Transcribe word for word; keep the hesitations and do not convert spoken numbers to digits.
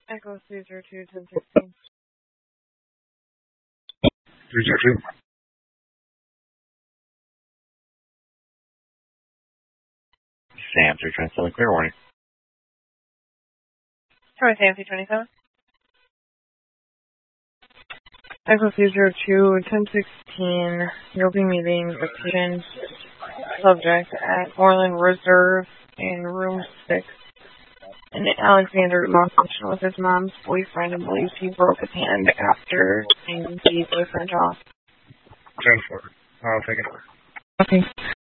Echo three zero two, ten sixteen. three zero two. Sam three twenty-seven, clear warning. Troy Sam three twenty-seven. Echo three zero two, ten sixteen. You'll be meeting the patient subject at Orland Reserve in room six. And Alexander lost function with his mom's boyfriend and believes he broke his hand after seeing the boyfriend off. ten four. I'll take it. Okay.